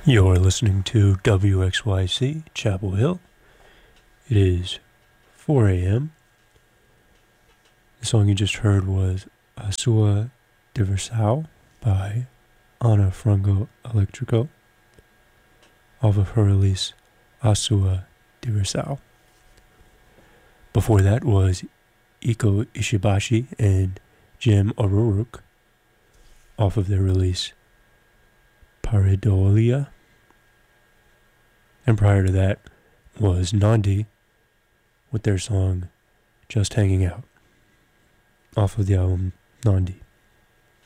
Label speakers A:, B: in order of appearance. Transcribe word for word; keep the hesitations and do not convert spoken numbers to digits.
A: You're listening to W X Y C Chapel Hill. It is four a.m. The song you just heard was A Sua Diversão by Ana Frango Electrico off of her release A Sua Diversão. Before that was Iko Ishibashi and Jim O'Rourke off of their release Pareidolia. And prior to that was Nandi with their song Just Hanging Out off of the album Nandi.